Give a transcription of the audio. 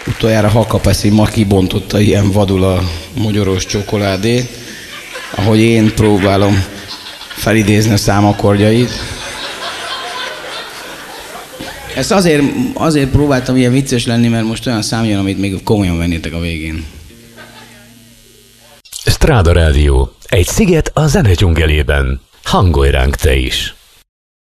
Utoljára Hakapeszi ma kibontotta ilyen vadul a mogyoros csokoládét, ahogy én próbálom felidézni a számakordjait. Ezt azért próbáltam ilyen vicces lenni, mert most olyan szám jön, amit még komolyan vennétek a végén. Stráda Rádió. Egy sziget a zene dzsungelében. Hangolj ránk te is!